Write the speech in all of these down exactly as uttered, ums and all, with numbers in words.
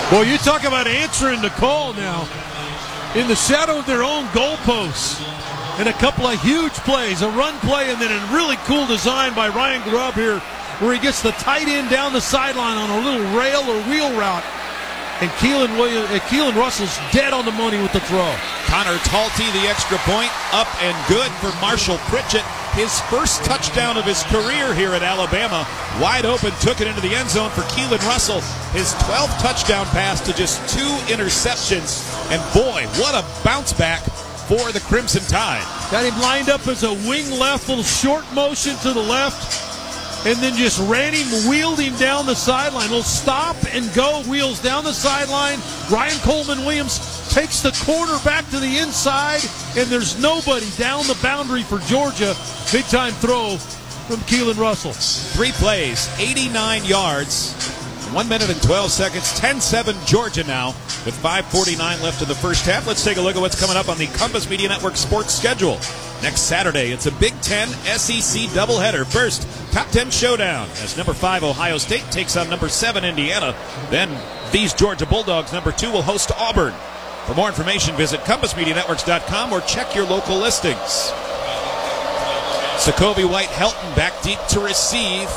Boy, you talk about answering the call now. In the shadow of their own goalposts. And a couple of huge plays, a run play, and then a really cool design by Ryan Grubb here, where he gets the tight end down the sideline on a little rail or wheel route. And Keelan, Williams, uh, Keelan Russell's dead on the money with the throw. Connor Talty, the extra point, up and good for Marshall Pritchett. His first touchdown of his career here at Alabama. Wide open, took it into the end zone for Keelan Russell. His twelfth touchdown pass to just two interceptions. And boy, what a bounce back for the Crimson Tide. Got him lined up as a wing left, little short motion to the left. And then just ran him, wheeled him down the sideline. Little stop and go, wheels down the sideline. Ryan Coleman Williams takes the corner back to the inside, and there's nobody down the boundary for Georgia. Big time throw from Keelan Russell. Three plays, eighty-nine yards, one minute and twelve seconds, ten seven Georgia now with five forty-nine left in the first half. Let's take a look at what's coming up on the Compass Media Network sports schedule. Next Saturday, it's a Big Ten S E C doubleheader. First, top ten showdown as number five Ohio State takes on number seven Indiana. Then these Georgia Bulldogs, number two, will host Auburn. For more information, visit compass media networks dot com or check your local listings. Sokovie White-Helton back deep to receive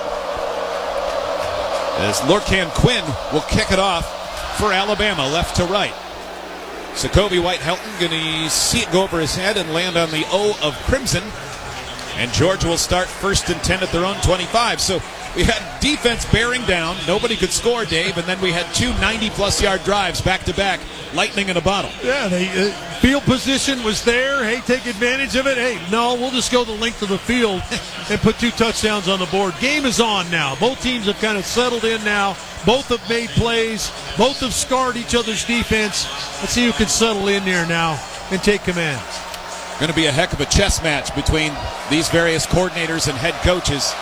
as Lorcan Quinn will kick it off for Alabama, left to right. Sokovie White-Helton going to see it go over his head and land on the O of Crimson. And Georgia will start first and ten at their own twenty-five. So we had defense bearing down. Nobody could score, Dave. And then we had two ninety-plus yard drives back-to-back. Lightning in a bottle. Yeah, the uh, field position was there. Hey, take advantage of it. Hey, no, we'll just go the length of the field and put two touchdowns on the board. Game is on now. Both teams have kind of settled in now. Both have made plays. Both have scarred each other's defense. Let's see who can settle in there now and take command. Going to be a heck of a chess match between these various coordinators and head coaches.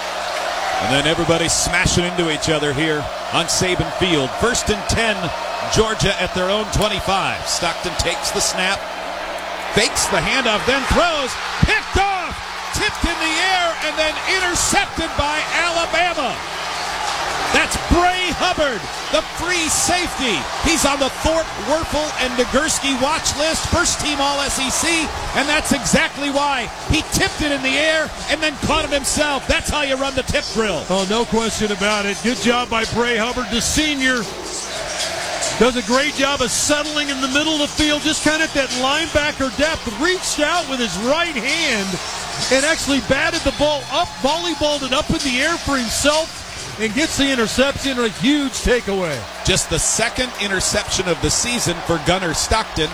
And then everybody smashing into each other here on Saban Field. First and ten, Georgia at their own twenty-five. Stockton takes the snap, fakes the handoff, then throws, picked off, tipped in the air, and then intercepted by Alabama. That's Bray Hubbard, the free safety. He's on the Thorpe, Werfel, and Nagurski watch list, first team All S E C, and that's exactly why. He tipped it in the air and then caught it himself. That's how you run the tip drill. Oh, no question about it. Good job by Bray Hubbard, the senior. Does a great job of settling in the middle of the field, just kind of at that linebacker depth. Reached out with his right hand and actually batted the ball up, volleyballed it up in the air for himself, and gets the interception, a huge takeaway. Just the second interception of the season for Gunnar Stockton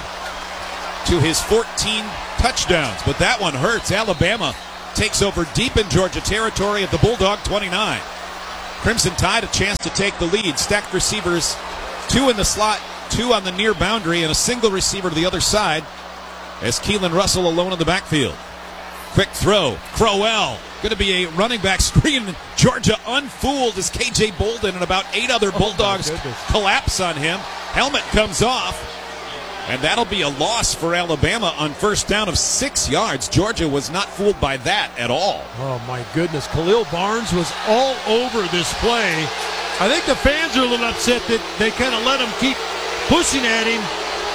to his fourteen touchdowns. But that one hurts. Alabama takes over deep in Georgia territory at the Bulldog twenty-nine. Crimson Tide a chance to take the lead. Stacked receivers, two in the slot, two on the near boundary, and a single receiver to the other side as Keelan Russell alone in the backfield. Quick throw. Crowell. Going to be a running back screen. Georgia unfooled as K J Bolden and about eight other Bulldogs oh collapse on him. Helmet comes off. And that'll be a loss for Alabama on first down of six yards. Georgia was not fooled by that at all. Oh, my goodness. Khalil Barnes was all over this play. I think the fans are a little upset that they kind of let him keep pushing at him.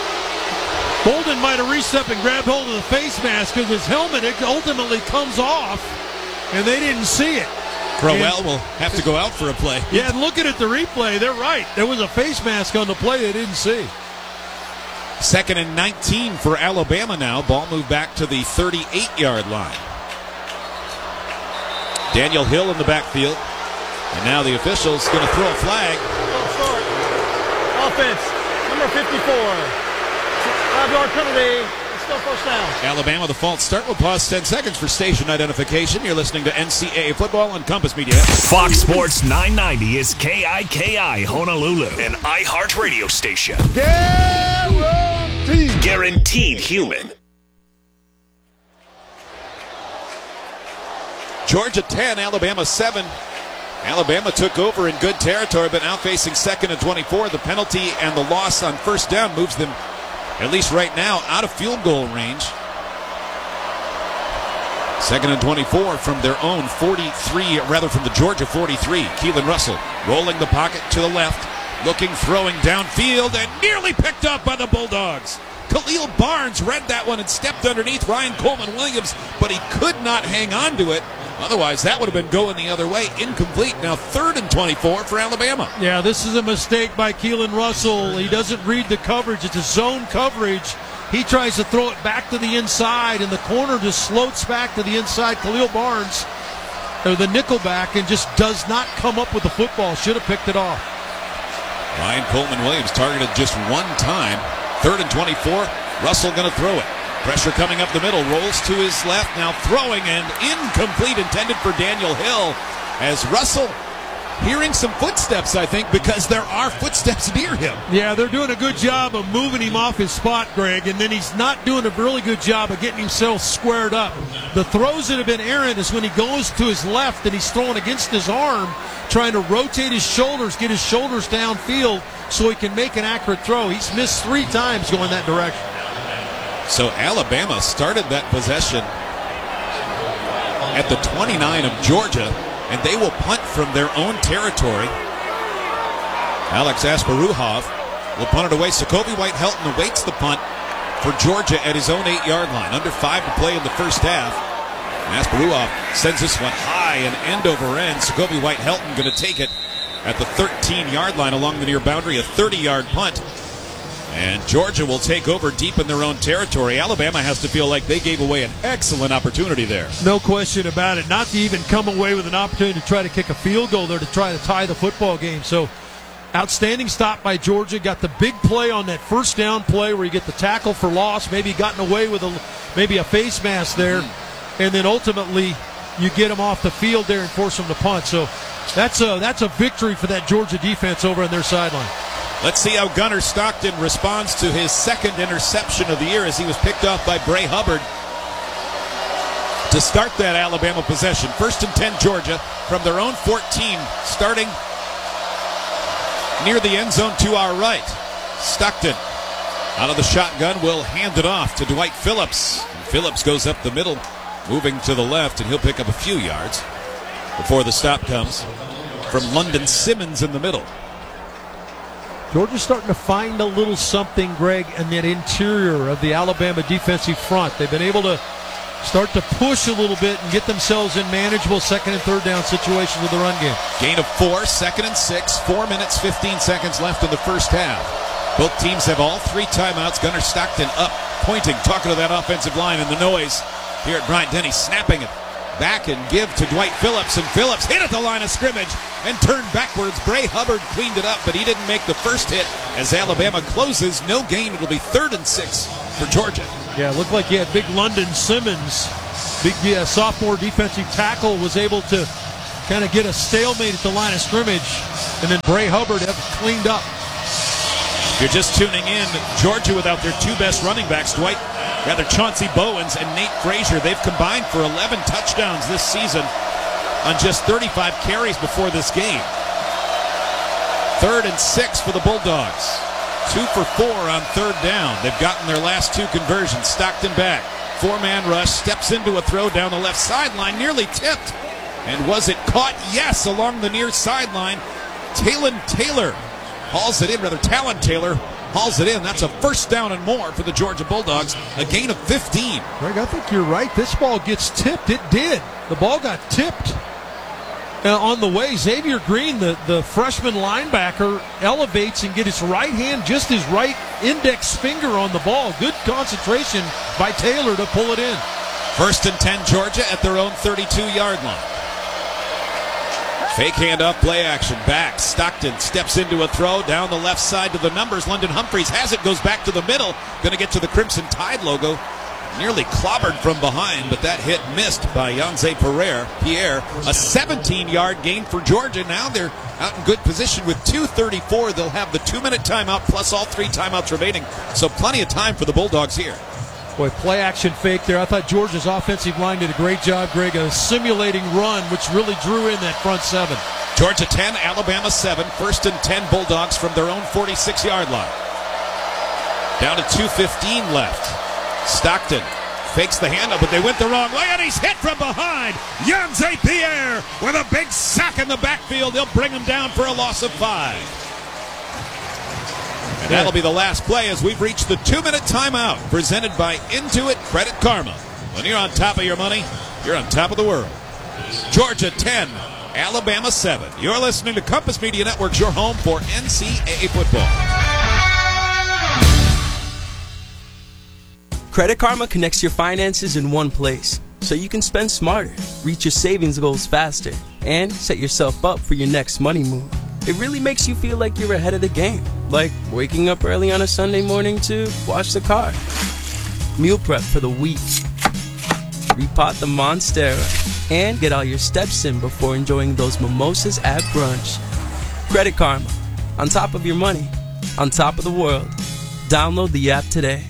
Bolden might have reached up and grabbed hold of the face mask because his helmet ultimately comes off, and they didn't see it. Crowell will have to go out for a play. Yeah, and looking at the replay, they're right. There was a face mask on the play they didn't see. Second and nineteen for Alabama now. Ball moved back to the thirty-eight yard line. Daniel Hill in the backfield. And now the official's going to throw a flag. Start. Offense, number fifty-four. Five-yard penalty. It's still first down. Alabama, the false start. We'll pause ten seconds for station identification. You're listening to N C A A football on Compass Media. Fox Sports nine ninety is K I K I Honolulu, an iHeart radio station. Guaranteed. Guaranteed human. Georgia ten, Alabama seven. Alabama took over in good territory, but now facing second and twenty-four. The penalty and the loss on first down moves them, at least right now, out of field goal range. Second and twenty-four from their own forty-three, rather from the Georgia forty-three. Keelan Russell rolling the pocket to the left. Looking, throwing downfield, and nearly picked up by the Bulldogs. Khalil Barnes read that one and stepped underneath Ryan Coleman Williams, but he could not hang on to it. Otherwise, that would have been going the other way. Incomplete. Now third and twenty-four for Alabama. Yeah, this is a mistake by Keelan Russell. He doesn't read the coverage. It's a zone coverage. He tries to throw it back to the inside, and the corner just floats back to the inside. Khalil Barnes, or the nickelback, and just does not come up with the football. Should have picked it off. Ryan Coleman Williams targeted just one time. Third and twenty-four. Russell going to throw it. Pressure coming up the middle. Rolls to his left. Now throwing, and incomplete, intended for Daniel Hill. As Russell hearing some footsteps, I think, because there are footsteps near him. Yeah, they're doing a good job of moving him off his spot, Greg, and then he's not doing a really good job of getting himself squared up. The throws that have been errant is when he goes to his left and he's throwing against his arm, trying to rotate his shoulders, get his shoulders downfield so he can make an accurate throw. He's missed three times going that direction. So Alabama started that possession at the twenty-nine of Georgia, and they will punt from their own territory. Alex Asparuhov will punt it away. Jacoby White-Helton awaits the punt for Georgia at his own eight-yard line. Under five to play in the first half. Asparuhov sends this one high and end over end. Jacoby White-Helton going to take it at the thirteen-yard line along the near boundary. A thirty-yard punt. And Georgia will take over deep in their own territory. Alabama has to feel like they gave away an excellent opportunity there. No question about it. Not to even come away with an opportunity to try to kick a field goal there to try to tie the football game. So outstanding stop by Georgia. Got the big play on that first down play where you get the tackle for loss. Maybe gotten away with a, maybe a face mask there. And then ultimately you get them off the field there and force them to punt. So that's a, that's a victory for that Georgia defense over on their sideline. Let's see how Gunnar Stockton responds to his second interception of the year as he was picked off by Bray Hubbard to start that Alabama possession. First and ten, Georgia from their own fourteen, starting near the end zone to our right. Stockton out of the shotgun will hand it off to Dwight Phillips. And Phillips goes up the middle, moving to the left, and he'll pick up a few yards before the stop comes from London Simmons in the middle. Georgia's starting to find a little something, Greg, in that interior of the Alabama defensive front. They've been able to start to push a little bit and get themselves in manageable second and third down situations with the run game. Gain of four, second and six, four minutes, fifteen seconds left in the first half. Both teams have all three timeouts. Gunnar Stockton up, pointing, talking to that offensive line, and the noise here at Bryant-Denny, snapping it back and give to Dwight Phillips, and Phillips hit at the line of scrimmage and turned backwards. Bray Hubbard cleaned it up, but he didn't make the first hit as Alabama closes. No gain. It'll be third and six for Georgia. Yeah, it looked like you had big London Simmons, big yeah, sophomore defensive tackle, was able to kind of get a stalemate at the line of scrimmage, and then Bray Hubbard have cleaned up. If you're just tuning in, Georgia without their two best running backs, Dwight, rather Chauncey Bowens and Nate Frazier. They've combined for eleven touchdowns this season on just thirty-five carries before this game. Third and six for the Bulldogs. Two for four on third down. They've gotten their last two conversions. Stockton back. Four-man rush. Steps into a throw down the left sideline. Nearly tipped. And was it caught? Yes, along the near sideline. Talon Taylor hauls it in. Rather, Talon Taylor hauls it in. That's a first down and more for the Georgia Bulldogs. A gain of fifteen. Greg, I think you're right. This ball gets tipped. It did. The ball got tipped uh, on the way. Xavier Green, the, the freshman linebacker, elevates and gets his right hand, just his right index finger on the ball. Good concentration by Taylor to pull it in. First and ten, Georgia at their own thirty-two-yard line. Fake handoff, play action, back. Stockton steps into a throw down the left side to the numbers. London Humphreys has it, goes back to the middle. Going to get to the Crimson Tide logo. Nearly clobbered from behind, but that hit missed by Yanze Pierre. Pierre, a seventeen-yard gain for Georgia. Now they're out in good position with two thirty-four. They'll have the two-minute timeout plus all three timeouts remaining. So plenty of time for the Bulldogs here. Boy, play action fake there. I thought Georgia's offensive line did a great job, Greg, of simulating run, which really drew in that front seven. Georgia ten, Alabama seven. First and ten, Bulldogs from their own forty-six-yard line. Down to two fifteen left. Stockton fakes the handoff, but they went the wrong way, and he's hit from behind. Yanze Pierre with a big sack in the backfield. They'll bring him down for a loss of five. That'll be the last play as we've reached the two-minute timeout presented by Intuit Credit Karma. When you're on top of your money, you're on top of the world. Georgia ten, Alabama seven. You're listening to Compass Media Networks, your home for N C double A football. Credit Karma connects your finances in one place, so you can spend smarter, reach your savings goals faster, and set yourself up for your next money move. It really makes you feel like you're ahead of the game, like waking up early on a Sunday morning to wash the car, meal prep for the week, repot the Monstera, and get all your steps in before enjoying those mimosas at brunch. Credit Karma, on top of your money, on top of the world. Download the app today.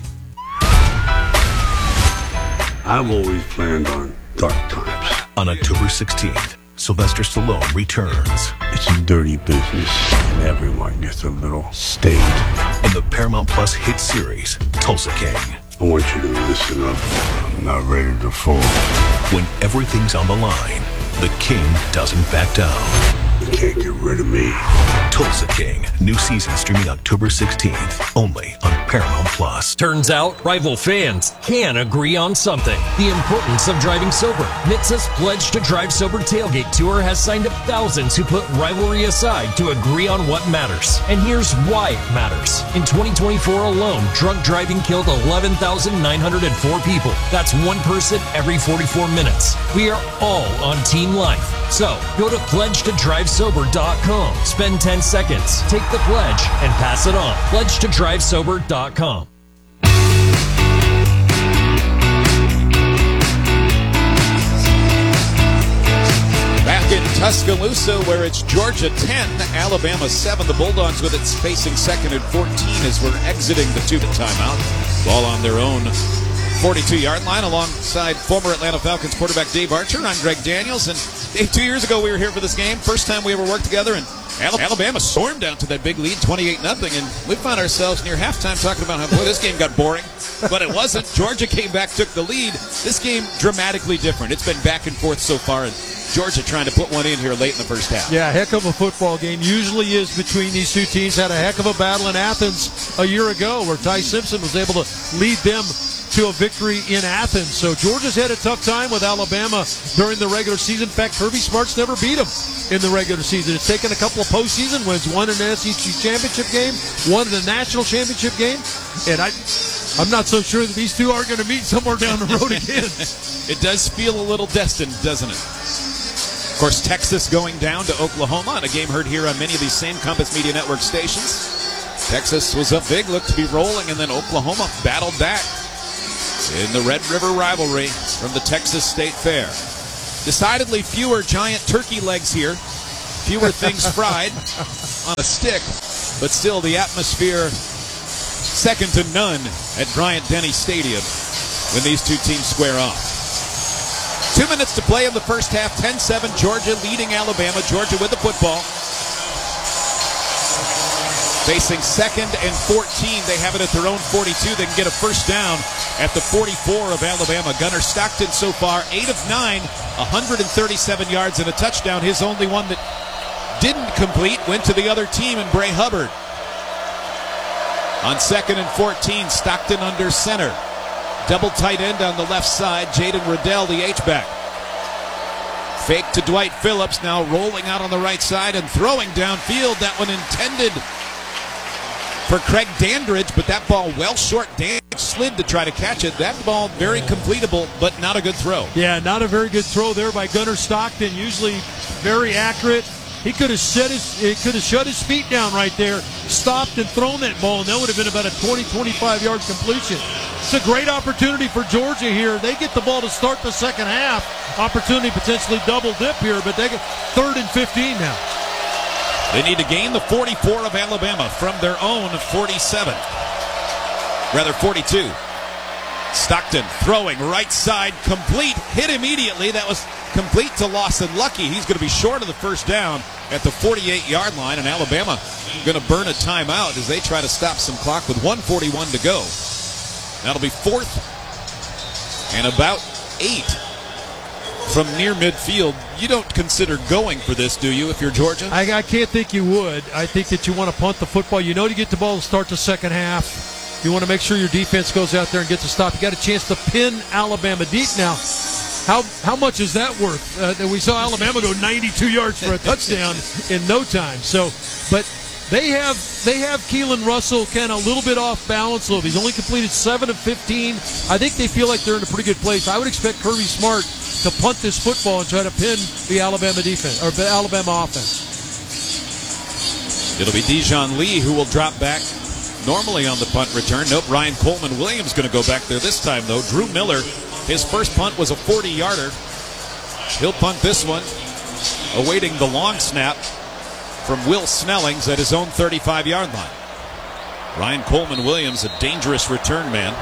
I've always planned on dark times. On October sixteenth, Sylvester Stallone returns It's a dirty business, and everyone gets a little state. in the Paramount Plus hit series, Tulsa King. I want you to listen up. I'm not ready to fall. When everything's on the line, the King doesn't back down. You can't get rid of me. Tulsa King, new season streaming October sixteenth, only on Paramount Plus. Turns out, rival fans can agree on something. The importance of driving sober. N H T S A's Pledge to Drive Sober Tailgate Tour has signed up thousands who put rivalry aside to agree on what matters. And here's why it matters. In twenty twenty-four alone, drunk driving killed eleven thousand nine hundred four people. That's one person every forty-four minutes. We are all on Team Life. So, go to pledge to drive sober dot com. Spend ten seconds, take the pledge, and pass it on. pledge to drive sober dot com. Back in Tuscaloosa, where it's Georgia ten, Alabama seven. The Bulldogs with it facing second and fourteen as we're exiting the two-minute timeout. Ball on their own forty-two-yard line alongside former Atlanta Falcons quarterback Dave Archer. I'm Greg Daniels. And Dave, two years ago we were here for this game. First time we ever worked together, and Alabama stormed down to that big lead, twenty-eight nothing, and we found ourselves near halftime talking about how, boy, this game got boring. But it wasn't. Georgia came back, took the lead. This game dramatically different. It's been back and forth so far, and Georgia trying to put one in here late in the first half. Yeah, heck of a football game. Usually is between these two teams. Had a heck of a battle in Athens a year ago where Ty Simpson was able to lead them to a victory in Athens. So Georgia's had a tough time with Alabama during the regular season. In fact, Kirby Smart's never beat them in the regular season. It's taken a couple of postseason wins, one in an S E C championship game, one in a national championship game, and I, I'm not so sure that these two are going to meet somewhere down the road again. It does feel a little destined, doesn't it? Of course, Texas going down to Oklahoma on a game heard here on many of these same Compass Media Network stations. Texas was up big, looked to be rolling, and then Oklahoma battled back in the Red River rivalry from the Texas State Fair. Decidedly fewer giant turkey legs here, fewer things fried on a stick, but still the atmosphere second to none at Bryant-Denny Stadium when these two teams square off. Two minutes to play in the first half, ten seven, Georgia leading Alabama. Georgia with the football. Facing second and fourteen. They have it at their own forty-two. They can get a first down at the forty-four of Alabama. Gunnar Stockton so far, eight of nine, one hundred thirty-seven yards and a touchdown. His only one that didn't complete went to the other team in Bray Hubbard. On second and fourteen, Stockton under center. Double tight end on the left side, Jaden Riddell, the H-back. Fake to Dwight Phillips, now rolling out on the right side and throwing downfield. That one intended for Craig Dandridge, but that ball well short. Dandridge slid to try to catch it. That ball very completable, but not a good throw. Yeah, not a very good throw there by Gunnar Stockton. Usually very accurate. He could have shut his he could have shut his feet down right there, stopped and thrown that ball, and that would have been about a twenty, twenty-five yard completion. It's a great opportunity for Georgia here. They get the ball to start the second half. Opportunity potentially double dip here, but they get third and fifteen now. They need to gain the forty-four of Alabama from their own forty-seven. Rather, forty-two. Stockton throwing right side, complete, hit immediately. That was complete to Lawson Lucky. He's going to be short of the first down at the forty-eight yard line, and Alabama going to burn a timeout as they try to stop some clock with one forty-one to go. That'll be fourth and about eight from near midfield, you don't consider going for this, do you, if you're Georgia? I, I can't think you would. I think that you want to punt the football. You know to get the ball to start the second half. You want to make sure your defense goes out there and gets a stop. You got a chance to pin Alabama deep now. How how much is that worth? Uh, we saw Alabama go ninety-two yards for a touchdown in no time. So, but they have they have Keelan Russell kind of a little bit off balance. A little bit. He's only completed seven of fifteen. I think they feel like they're in a pretty good place. I would expect Kirby Smart to punt this football and try to pin the Alabama defense or the Alabama offense. It'll be Dijon Lee who will drop back normally on the punt return. Nope, Ryan Coleman Williams going to go back there this time, though. Drew Miller, his first punt was a forty-yarder. He'll punt this one, awaiting the long snap from Will Snellings at his own thirty-five-yard line. Ryan Coleman Williams, a dangerous return man.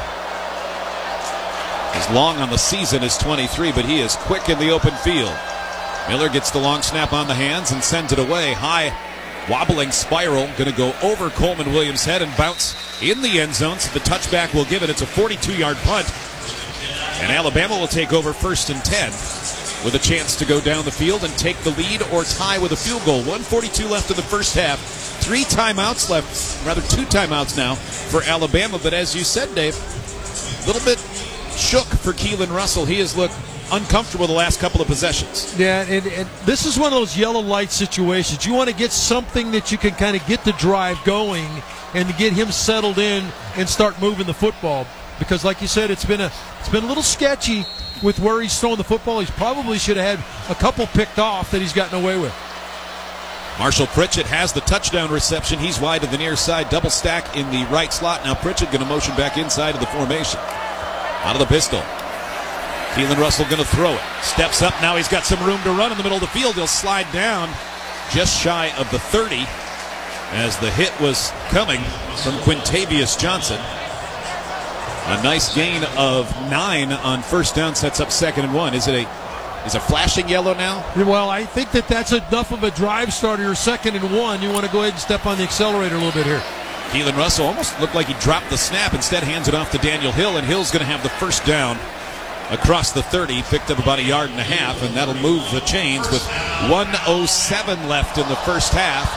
His long on the season is twenty-three, but he is quick in the open field. Miller gets the long snap on the hands and sends it away. High wobbling spiral, going to go over Coleman Williams' head and bounce in the end zone. So the touchback will give it. It's a forty-two-yard punt. And Alabama will take over first and ten with a chance to go down the field and take the lead or tie with a field goal. one forty-two left in the first half. Three timeouts left, rather two timeouts now for Alabama. But as you said, Dave, a little bit shook for Keelan Russell. He has looked uncomfortable the last couple of possessions. Yeah, and, and this is one of those yellow light situations. You want to get something that you can kind of get the drive going and to get him settled in and start moving the football. Because, like you said, it's been a it's been a little sketchy with where he's throwing the football. He probably should have had a couple picked off that he's gotten away with. Marshall Pritchett has the touchdown reception. He's wide to the near side, double stack in the right slot. Now Pritchett going to motion back inside of the formation. Out of the pistol. Keelan Russell going to throw it. Steps up. Now he's got some room to run in the middle of the field. He'll slide down just shy of the thirty as the hit was coming from Quintavious Johnson. A nice gain of nine on first down, sets up second and one. Is it a is it flashing yellow now? Well, I think that that's enough of a drive starter. You're second and one. You want to go ahead and step on the accelerator a little bit here. Keelan Russell almost looked like he dropped the snap. Instead, hands it off to Daniel Hill, and Hill's going to have the first down across the thirty. Picked up about a yard and a half, and that'll move the chains with one oh seven left in the first half.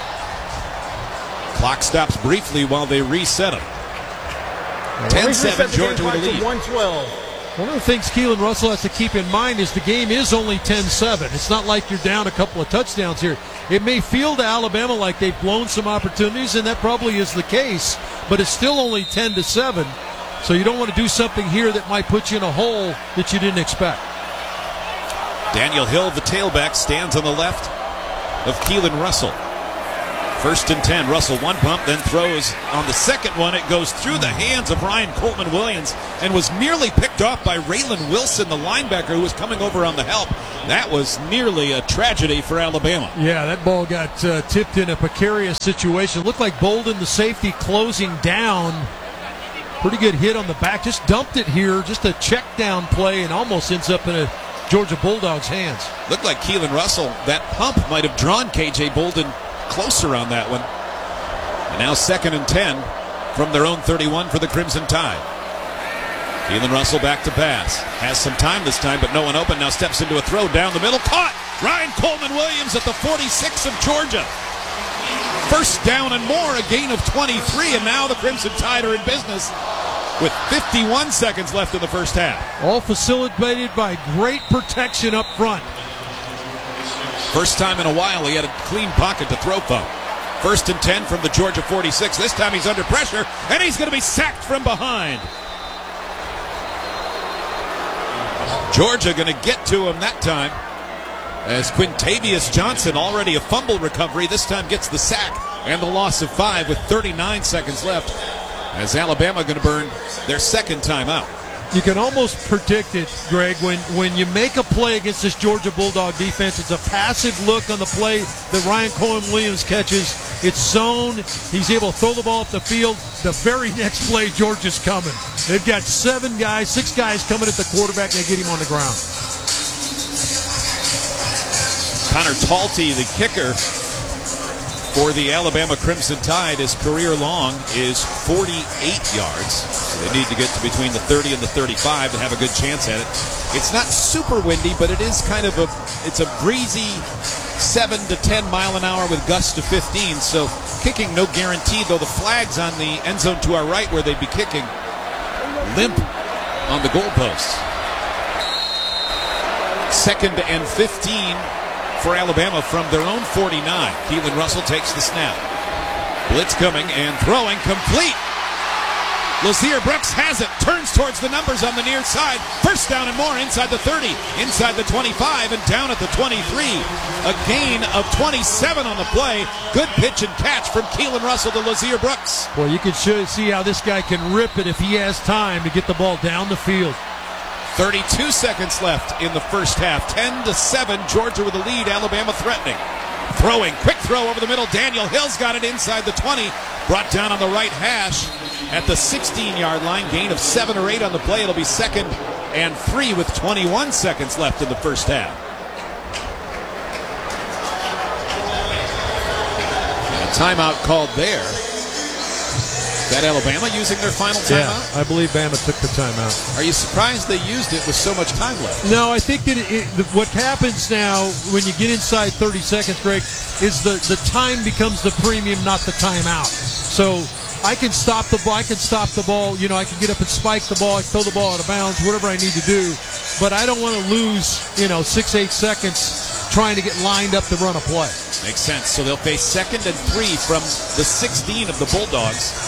Clock stops briefly while they reset them. ten seven, Georgia with a lead. one twelve. One of the things Keelan Russell has to keep in mind is the game is only ten seven. It's not like you're down a couple of touchdowns here. It may feel to Alabama like they've blown some opportunities, and that probably is the case, but it's still only ten to seven. So you don't want to do something here that might put you in a hole that you didn't expect. Daniel Hill, the tailback, stands on the left of Keelan Russell. First and ten. Russell one pump, then throws on the second one. It goes through the hands of Ryan Coleman Williams and was nearly picked off by Raylan Wilson, the linebacker who was coming over on the help. That was nearly a tragedy for Alabama. Yeah, that ball got uh, tipped in a precarious situation. Looked like Bolden, the safety, closing down. Pretty good hit on the back. Just dumped it here. Just a check down play and almost ends up in a Georgia Bulldogs' hands. Looked like Keelan Russell, that pump might have drawn K J Bolden closer on that one. And now second and ten from their own thirty-one for the Crimson Tide. Keelan Russell back to pass. Has some time this time, but no one open. Now steps into a throw down the middle. Caught! Ryan Coleman Williams at the forty-six of Georgia. First down and more, a gain of twenty-three, and now the Crimson Tide are in business with fifty-one seconds left in the first half. All facilitated by great protection up front. First time in a while he had a clean pocket to throw from. First and ten from the Georgia forty-six. This time he's under pressure, and he's going to be sacked from behind. Georgia going to get to him that time as Quintavious Johnson, already a fumble recovery, this time gets the sack and the loss of five with thirty-nine seconds left as Alabama going to burn their second timeout. You can almost predict it, Greg, when, when you make a play against this Georgia Bulldog defense. It's a passive look on the play that Ryan Coleman Williams catches. It's zone. He's able to throw the ball up the field. The very next play, Georgia's coming. They've got seven guys, six guys coming at the quarterback, and they get him on the ground. Connor Talty, the kicker, for the Alabama Crimson Tide. His career long is forty-eight yards. So they need to get to between the thirty and the thirty-five to have a good chance at it. It's not super windy, but it is kind of a, it's a breezy seven to ten mile an hour with gusts to fifteen. So kicking no guarantee, though the flags on the end zone to our right where they'd be kicking limp on the goalposts. Second and fifteen for Alabama from their own forty-nine. Keelan Russell takes the snap. Blitz coming and throwing complete. Lazier Brooks has it, turns towards the numbers on the near side. First down and more inside the thirty, inside the twenty-five, and down at the twenty-three. A gain of twenty-seven on the play. Good pitch and catch from Keelan Russell to Lazier Brooks. Well, you can show, see how this guy can rip it if he has time to get the ball down the field. thirty-two seconds left in the first half. ten to seven, Georgia with the lead, Alabama threatening. Throwing, quick throw over the middle. Daniel Hill's got it inside the twenty. Brought down on the right hash at the sixteen-yard line. Gain of seven or eight on the play. It'll be second and three with twenty-one seconds left in the first half. And a timeout called there. Is that Alabama using their final timeout? Yeah, I believe Bama took the timeout. Are you surprised they used it with so much time left? No, I think that it, it, what happens now when you get inside thirty seconds, Greg, is the, the time becomes the premium, not the timeout. So I can stop the ball. I can stop the ball. You know, I can get up and spike the ball. I throw the ball out of bounds, whatever I need to do. But I don't want to lose, you know, six, eight seconds trying to get lined up to run a play. Makes sense. So they'll face second and three from the sixteen of the Bulldogs.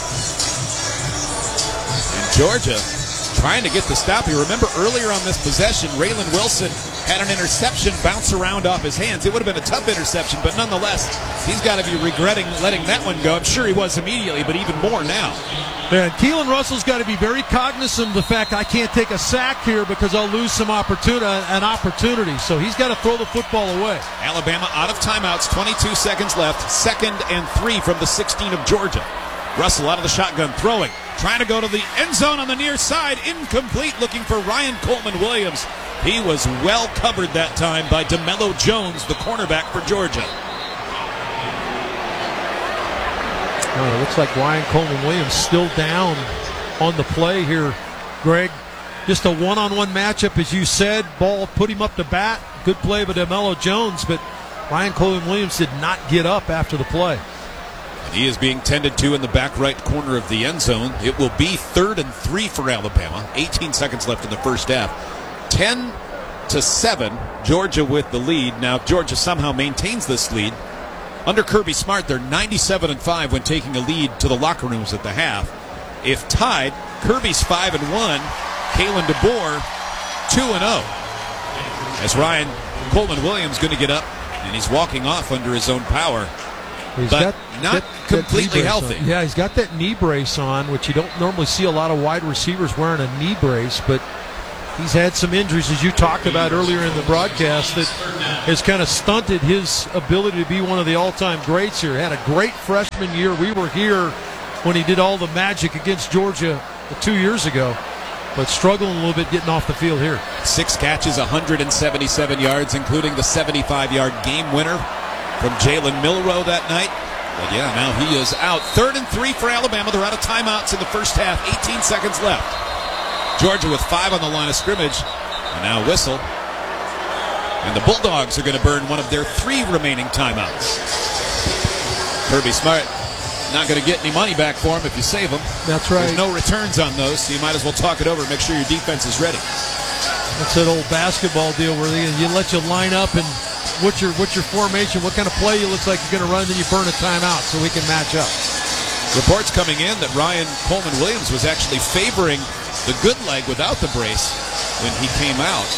And Georgia trying to get the stop here. Remember earlier on this possession, Raylan Wilson had an interception bounce around off his hands. It would have been a tough interception, but nonetheless, he's got to be regretting letting that one go. I'm sure he was immediately, but even more now. Man, Keelan Russell's got to be very cognizant of the fact I can't take a sack here because I'll lose some opportunity, an opportunity. So he's got to throw the football away. Alabama out of timeouts, twenty-two seconds left. Second and three from the sixteen of Georgia. Russell out of the shotgun, throwing. Trying to go to the end zone on the near side. Incomplete, looking for Ryan Coleman Williams. He was well covered that time by DeMello Jones, the cornerback for Georgia. Oh, it looks like Ryan Coleman Williams still down on the play here, Greg. Just a one-on-one matchup, as you said. Ball put him up to bat. Good play by DeMello Jones, but Ryan Coleman Williams did not get up after the play. And he is being tended to in the back right corner of the end zone. It will be third and three for Alabama. eighteen seconds left in the first half. ten to seven, Georgia with the lead. Now, if Georgia somehow maintains this lead, under Kirby Smart, they're ninety-seven and five when taking a lead to the locker rooms at the half. If tied, Kirby's five and one, Kalen DeBoer two and oh. As Ryan Coleman Williams going to get up, and he's walking off under his own power. He's but got not that, completely that healthy. On. Yeah, he's got that knee brace on, which you don't normally see a lot of wide receivers wearing a knee brace, but he's had some injuries, as you talked about earlier in the broadcast, that has kind of stunted his ability to be one of the all-time greats here. Had a great freshman year. We were here when he did all the magic against Georgia two years ago, but struggling a little bit getting off the field here. Six catches, one hundred seventy-seven yards, including the seventy-five-yard game winner from Jalen Milroe that night. But yeah, now he is out. Third and three for Alabama. They're out of timeouts in the first half. eighteen seconds left. Georgia with five on the line of scrimmage. And now whistle. And the Bulldogs are going to burn one of their three remaining timeouts. Kirby Smart not going to get any money back for him if you save them. That's right. There's no returns on those, so you might as well talk it over and make sure your defense is ready. That's that old basketball deal where they, you let you line up and what's your what's your formation, what kind of play it looks like you're going to run, then you burn a timeout so we can match up. Reports coming in that Ryan Coleman Williams was actually favoring the good leg without the brace when he came out.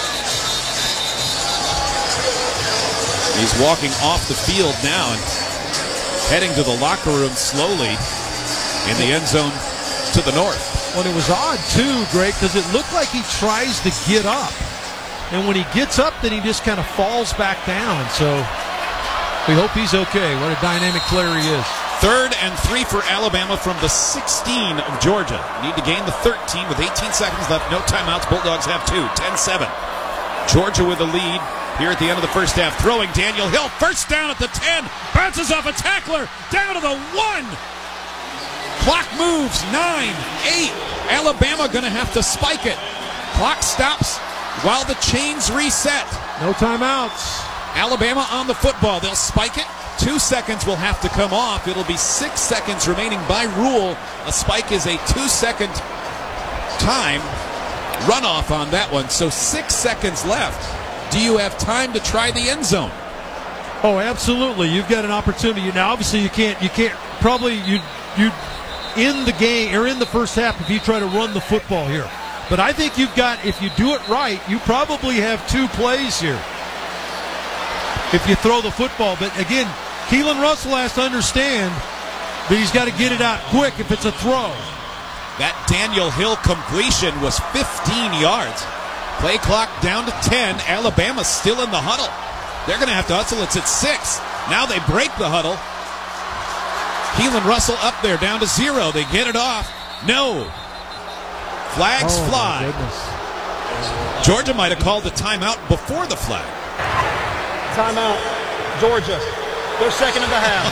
He's walking off the field now and heading to the locker room slowly in the end zone to the north. Well, it was odd too, Greg, because it looked like he tries to get up. And when he gets up, then he just kind of falls back down. So we hope he's okay. What a dynamic player he is. Third and three for Alabama from the sixteen of Georgia. Need to gain the thirteen with eighteen seconds left. No timeouts. Bulldogs have two. ten seven. Georgia with the lead here at the end of the first half. Throwing Daniel Hill. First down at the ten. Bounces off a tackler. Down to the one. Clock moves. Nine, eight. Alabama going to have to spike it. Clock stops while the chains reset. No timeouts. Alabama on the football. They'll spike it. Two seconds will have to come off. It'll be six seconds remaining by rule. A spike is a two-second time runoff on that one. So six seconds left. Do you have time to try the end zone? Oh, absolutely. You've got an opportunity. Now, obviously, you can't. You can't. Probably you you in the game or in the first half if you try to run the football here. But I think you've got. If you do it right, you probably have two plays here. If you throw the football, but again, Keelan Russell has to understand that he's got to get it out quick if it's a throw. That Daniel Hill completion was fifteen yards. Play clock down to ten. Alabama's still in the huddle. They're going to have to hustle. It's at six. Now they break the huddle. Keelan Russell up there, down to zero. They get it off. No. Flags oh, fly. Georgia might have called the timeout before the flag. Timeout, Georgia. Their second of the half.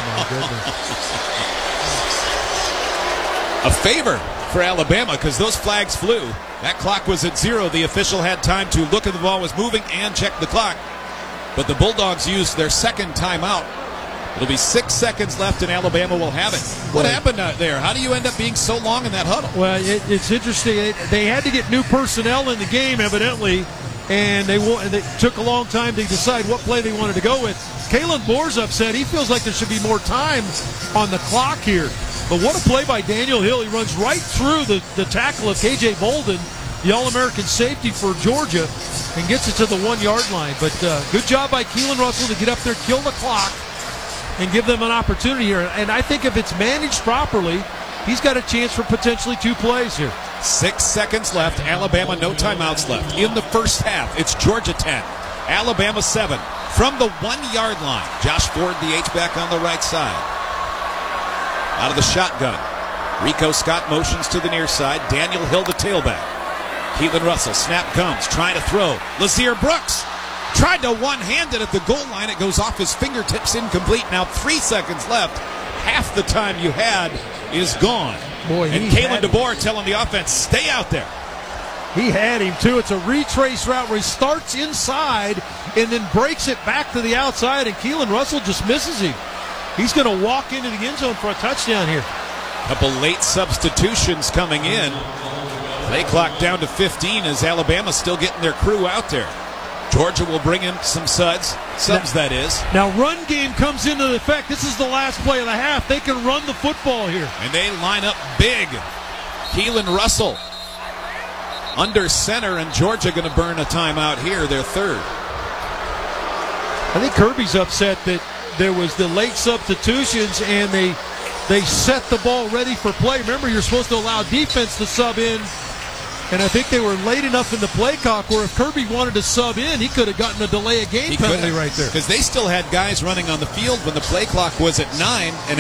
Oh, my goodness. A favor for Alabama because those flags flew. That clock was at zero. The official had time to look at the ball was moving and check the clock. But the Bulldogs used their second timeout. It'll be six seconds left and Alabama will have it. What right. happened out there? How do you end up being so long in that huddle? Well, it, it's interesting. They, they had to get new personnel in the game, evidently. And they, they took a long time to decide what play they wanted to go with. Kalen Moore's upset. He feels like there should be more time on the clock here. But what a play by Daniel Hill. He runs right through the, the tackle of K J Bolden, the All-American safety for Georgia, and gets it to the one-yard line. But uh, good job by Keelan Russell to get up there, kill the clock, and give them an opportunity here. And I think if it's managed properly, he's got a chance for potentially two plays here. Six seconds left. Alabama, no timeouts left. In the first half, it's Georgia ten, Alabama seven. From the one-yard line, Josh Ford, the H-back on the right side. Out of the shotgun, Rico Scott motions to the near side. Daniel Hill, the tailback. Keelan Russell, snap comes, trying to throw. Lazier Brooks tried to one-hand it at the goal line. It goes off his fingertips, incomplete. Now three seconds left. Half the time you had is gone. Boy, and Kalen DeBoer telling the offense, stay out there. He had him, too. It's a retrace route where he starts inside and then breaks it back to the outside, and Keelan Russell just misses him. He's going to walk into the end zone for a touchdown here. Couple late substitutions coming in. Play clock down to fifteen as Alabama's still getting their crew out there. Georgia will bring in some suds. Subs, now, that is. Now, run game comes into effect. This is the last play of the half. They can run the football here. And they line up big. Keelan Russell under center, and Georgia going to burn a timeout here, their third. I think Kirby's upset that there was the late substitutions and they they set the ball ready for play. Remember, you're supposed to allow defense to sub in. And I think they were late enough in the play clock where if Kirby wanted to sub in, he could have gotten a delay of game He penalty right there. Because they still had guys running on the field when the play clock was at nine, and